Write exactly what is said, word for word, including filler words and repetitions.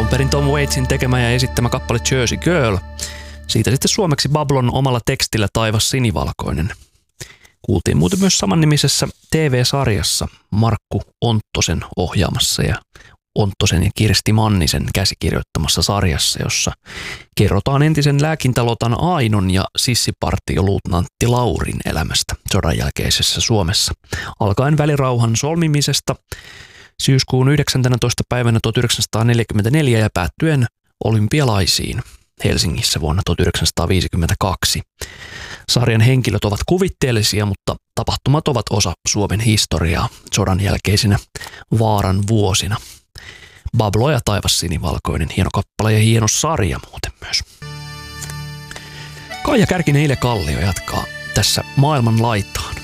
perin Tom Waitsin tekemä ja esittämä kappale Jersey Girl. Siitä sitten suomeksi Bablon omalla tekstillä Taivas sinivalkoinen. Kuultiin muuten myös samannimisessä T V-sarjassa Markku Onttosen ohjaamassa ja Onttosen ja Kirsti Mannisen käsikirjoittamassa sarjassa, jossa kerrotaan entisen lääkintälotan Ainon ja sissipartioluutnantti Laurin elämästä sodan jälkeisessä Suomessa. Alkaen välirauhan solmimisesta syyskuun yhdeksästoista päivänä tuhatyhdeksänsataaneljäkymmentäneljä ja päättyen olympialaisiin Helsingissä vuonna tuhatyhdeksänsataaviisikymmentäkaksi. Sarjan henkilöt ovat kuvitteellisia, mutta tapahtumat ovat osa Suomen historiaa sodan jälkeisinä vaaran vuosina. Bablo ja Taivas sinivalkoinen, hieno kappale ja hieno sarja muuten myös. Kaija Kärkinen, Ile Kallio jatkaa tässä maailman laitaan.